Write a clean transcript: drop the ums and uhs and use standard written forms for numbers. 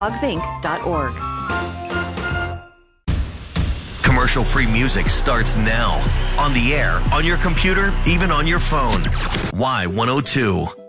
Inc.org. Commercial-free music starts now. On the air, on your computer, even on your phone. Y102.